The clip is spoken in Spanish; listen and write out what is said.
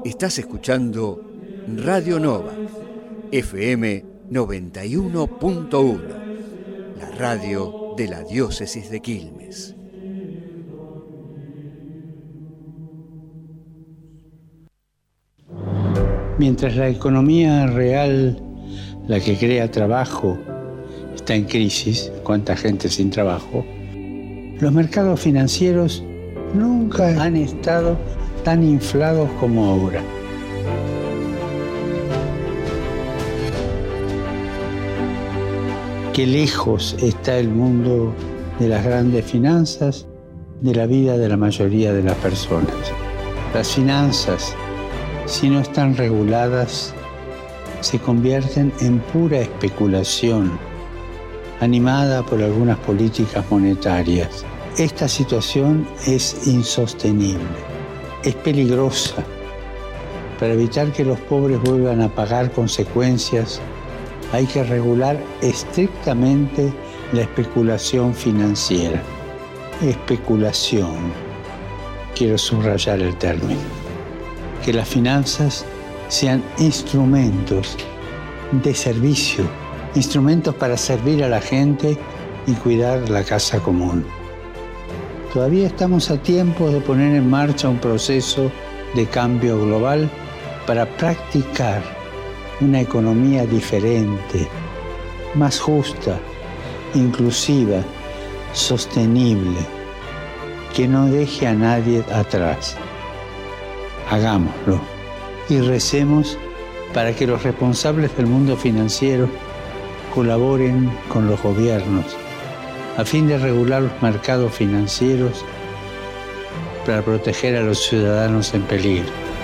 Estás escuchando Radio Nova, FM 91.1, la radio de la diócesis de Quilmes. Mientras la economía real, la que crea trabajo, está en crisis, cuánta gente sin trabajo, los mercados financieros nunca han estado tan inflados como ahora. Qué lejos está el mundo de las grandes finanzas de la vida de la mayoría de las personas. Las finanzas, si no están reguladas, se convierten en pura especulación, animada por algunas políticas monetarias. Esta situación es insostenible, es peligrosa. Para evitar que los pobres vuelvan a pagar consecuencias, hay que regular estrictamente la especulación financiera. Especulación, quiero subrayar el término. Que las finanzas sean instrumentos de servicio, instrumentos para servir a la gente y cuidar la casa común. Todavía estamos a tiempo de poner en marcha un proceso de cambio global para practicar una economía diferente, más justa, inclusiva, sostenible, que no deje a nadie atrás. Hagámoslo y recemos para que los responsables del mundo financiero colaboren con los gobiernos a fin de regular los mercados financieros para proteger a los ciudadanos en peligro.